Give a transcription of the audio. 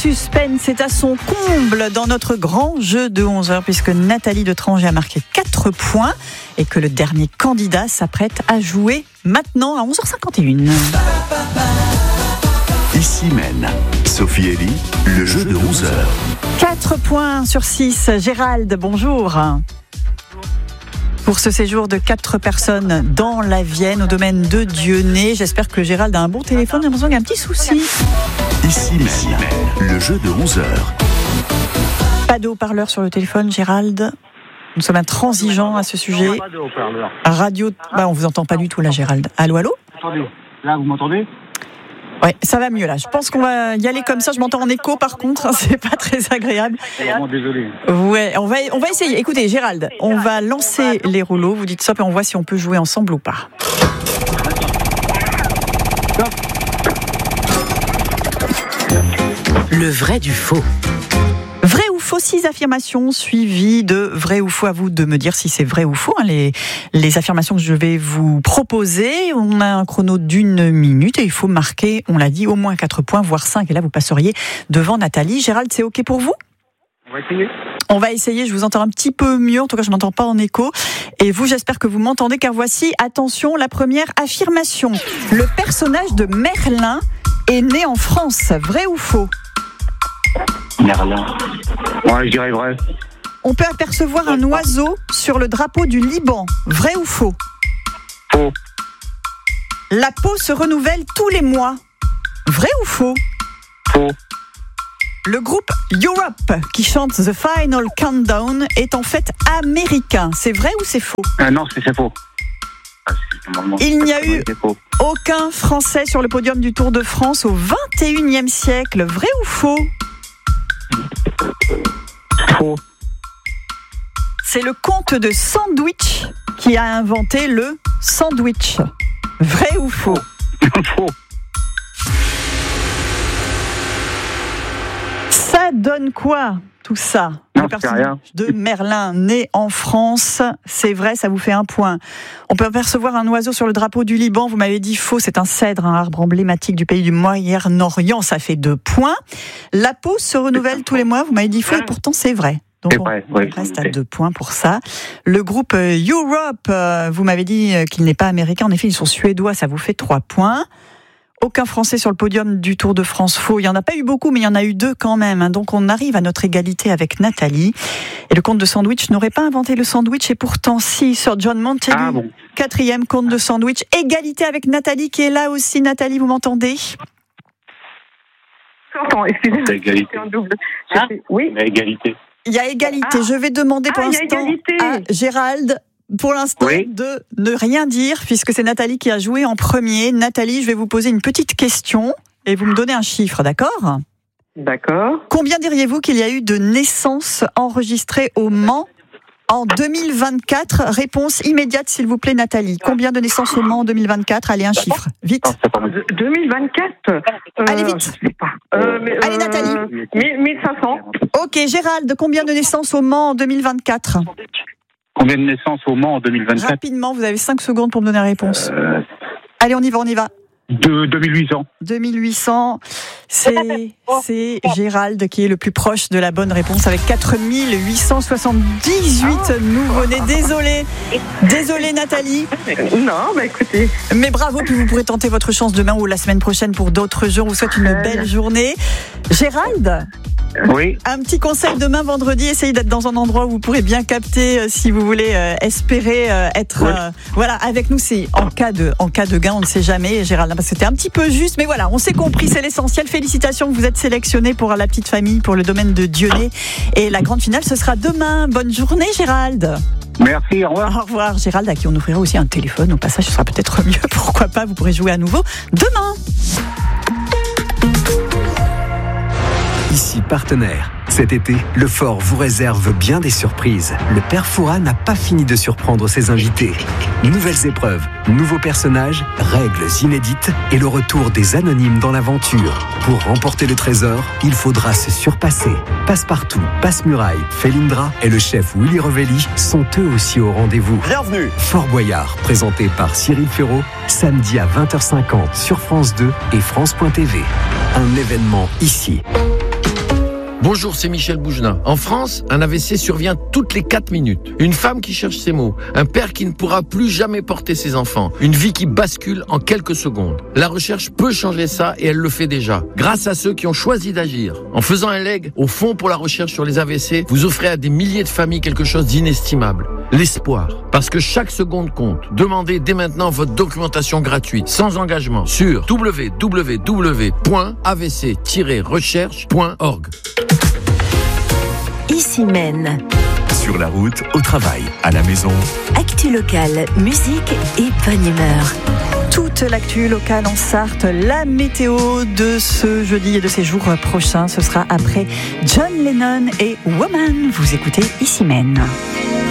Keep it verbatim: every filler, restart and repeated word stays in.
suspense est à son comble dans notre grand jeu de onze heures puisque Nathalie de Trangé a marqué quatre points et que le dernier candidat s'apprête à jouer maintenant à onze heures cinquante et un. Ici mène Sophie Elie, le jeu de onze heures. quatre points sur six. Gérald, bonjour. Pour ce séjour de quatre personnes dans la Vienne, au domaine de Dieunay. J'espère que Gérald a un bon téléphone. J'ai l'impression qu'il y a un petit souci. Ici mène le jeu de onze heures. Pas de haut-parleur sur le téléphone, Gérald. Nous sommes intransigeants à ce sujet. Pas de haut-parleur. Radio, bah on vous entend pas du tout là, Gérald. Allô, allô. Attendez, là vous m'entendez ? Ouais, ça va mieux là. Je pense qu'on va y aller comme ça. Je m'entends en écho par contre, c'est pas très agréable. Vraiment désolé. Ouais, on va on va essayer. Écoutez, Gérald, on va lancer les rouleaux. Vous dites stop et on voit si on peut jouer ensemble ou pas. Le vrai du faux. Vrai ou faux, six affirmations suivies de vrai ou faux. À vous de me dire si c'est vrai ou faux. Hein, les, les affirmations que je vais vous proposer. On a un chrono d'une minute et il faut marquer, on l'a dit, au moins quatre points, voire cinq. Et là, vous passeriez devant Nathalie. Gérald, c'est OK pour vous ? On va essayer. On va essayer, je vous entends un petit peu mieux. En tout cas, je ne m'entends pas en écho. Et vous, j'espère que vous m'entendez, car voici, attention, la première affirmation. Le personnage de Merlin est né en France. Vrai ou faux ? Merlin. Ouais, je dirais vrai. On peut apercevoir un oiseau sur le drapeau du Liban. Vrai ou faux ? Faux. La peau se renouvelle tous les mois. Vrai ou faux ? Faux. Le groupe Europe, qui chante The Final Countdown, est en fait américain. C'est vrai ou c'est faux ? Euh, non, c'est, c'est faux. Il n'y a eu aucun Français sur le podium du Tour de France au vingt et unième siècle. Vrai ou faux ? Faux. C'est le comte de Sandwich qui a inventé le sandwich. Vrai ou faux ? Faux. Ça donne quoi, tout ça ? Non, Le c'est personnage rien. de Merlin, né en France, c'est vrai, ça vous fait un point. On peut apercevoir un oiseau sur le drapeau du Liban, vous m'avez dit faux, c'est un cèdre, un arbre emblématique du pays du Moyen-Orient, ça fait deux points. La peau se renouvelle tous les mois, vous m'avez dit faux, et pourtant c'est vrai. Donc C'est on vrai, oui. reste à deux points pour ça. Le groupe Europe, vous m'avez dit qu'il n'est pas américain, en effet ils sont suédois, ça vous fait trois points. Aucun Français sur le podium du Tour de France, faux. Il n'y en a pas eu beaucoup, mais il y en a eu deux quand même. Donc on arrive à notre égalité avec Nathalie. Et le comte de Sandwich n'aurait pas inventé le sandwich, et pourtant si, Sir John Montagu, Ah bon. quatrième comte de Sandwich. Égalité avec Nathalie qui est là aussi. Nathalie, vous m'entendez ? J'entends, excusez-moi. C'est égalité. C'est en double. Je Hein sais- Oui. Mais égalité. Il y a égalité. Ah. Je vais demander pour Ah, il y a l'instant égalité. à Gérald, pour l'instant, Oui. de ne rien dire, puisque c'est Nathalie qui a joué en premier. Nathalie, je vais vous poser une petite question et vous me donnez un chiffre, d'accord ? D'accord. Combien diriez-vous qu'il y a eu de naissances enregistrées au Mans en deux mille vingt-quatre ? Réponse immédiate, s'il vous plaît, Nathalie. Combien de naissances au Mans en deux mille vingt-quatre ? Allez, un chiffre. Vite. Non, c'est pas mal. De- deux mille vingt-quatre. Euh, Allez, vite. Je sais pas. Euh, mais, Allez, Nathalie. mille mille cinq cents. Ok, Gérald, combien de naissances au Mans en deux mille vingt-quatre ? Combien de naissances au Mans en deux mille vingt-quatre ? Rapidement, vous avez cinq secondes pour me donner la réponse. euh, Allez, on y va, on y va. de deux mille huit cents. deux mille huit cents, c'est, c'est Gérald qui est le plus proche de la bonne réponse avec quatre mille huit cent soixante-dix-huit nouveau-nés. Désolé, désolé Nathalie, Non, bah écoutez. mais bravo, puis vous pourrez tenter votre chance demain ou la semaine prochaine pour d'autres jours. On vous souhaite une belle journée. Gérald, Oui. un petit conseil demain vendredi, essayez d'être dans un endroit où vous pourrez bien capter euh, si vous voulez euh, espérer euh, être Ouais. euh, voilà, avec nous. C'est en cas de en cas de gain, on ne sait jamais, Gérald, parce que c'était un petit peu juste, mais voilà, on s'est compris, c'est l'essentiel. Félicitations, vous êtes sélectionné pour la petite famille, pour le domaine de Dieunay, et la grande finale ce sera demain. Bonne journée Gérald. Merci, au revoir. Au revoir Gérald, à qui on offrira aussi un téléphone au passage, ce sera peut-être mieux, pourquoi pas, vous pourrez jouer à nouveau demain. Ici partenaire. Cet été, le Fort vous réserve bien des surprises. Le père Fouras n'a pas fini de surprendre ses invités. Nouvelles épreuves, nouveaux personnages, règles inédites et le retour des anonymes dans l'aventure. Pour remporter le trésor, il faudra se surpasser. Passepartout, Passe-Muraille, Félindra et le chef Willy Revelli sont eux aussi au rendez-vous. Bienvenue. Fort Boyard, présenté par Cyril Ferraud, samedi à vingt heures cinquante sur France deux et France point T V. Un événement ici. Bonjour, c'est Michel Bougenat. En France, un A V C survient toutes les quatre minutes. Une femme qui cherche ses mots, un père qui ne pourra plus jamais porter ses enfants, une vie qui bascule en quelques secondes. La recherche peut changer ça et elle le fait déjà. Grâce à ceux qui ont choisi d'agir. En faisant un leg au Fonds pour la recherche sur les A V C, vous offrez à des milliers de familles quelque chose d'inestimable. L'espoir. Parce que chaque seconde compte. Demandez dès maintenant votre documentation gratuite, sans engagement, sur w w w point a v c tiret recherche point org. Ici Maine. Sur la route, au travail, à la maison. Actu locale, musique et bonne humeur. Toute l'actu locale en Sarthe, la météo de ce jeudi et de ces jours prochains, ce sera après John Lennon et Woman. Vous écoutez Ici Maine.